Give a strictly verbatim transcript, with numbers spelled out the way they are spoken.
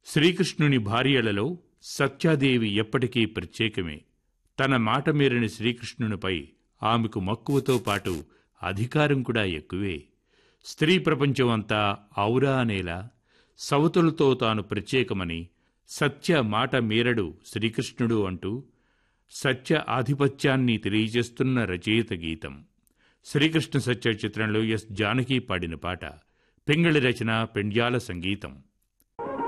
శ్రీకృష్ణుని భార్యలలో సత్యాదేవి ఎప్పటికీ ప్రత్యేకమే. తన మాట మీరని శ్రీకృష్ణునిపై ఆమెకు మక్కువతో పాటు అధికారం కూడా ఎక్కువే. స్త్రీ ప్రపంచం అంతా ఔరా అనేలా సవతులతో తాను ప్రత్యేకమని, సత్య మాట మీరడు శ్రీకృష్ణుడు అంటూ సత్య ఆధిపత్యాన్ని తెలియజేస్తున్న రచయిత గీతం. శ్రీకృష్ణ సత్య చిత్రంలో ఎస్ జానకి పాడిన పాట. పింగళి రచన, పెండ్యాల సంగీతం.